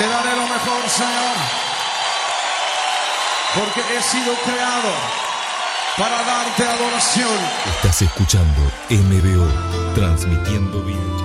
Te daré lo mejor, Señor, porque he sido creado para darte adoración. Estás escuchando MBO, transmitiendo vida.